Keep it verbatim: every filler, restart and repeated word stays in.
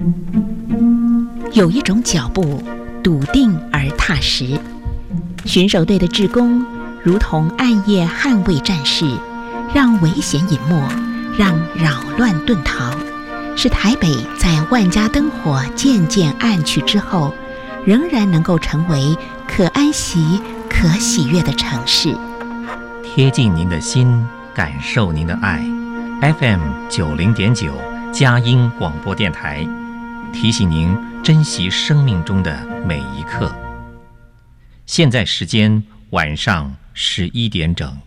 有一种脚步笃定而踏实，巡守队的志工如同暗夜捍卫战士，让危险隐没，让扰乱遁逃，使台北在万家灯火渐渐暗去之后，仍然能够成为可安息、可喜悦的城市。 贴近您的心，感受您的爱。F M 九零点九佳音广播电台，提醒您珍惜生命中的每一刻。现在时间晚上十一点整。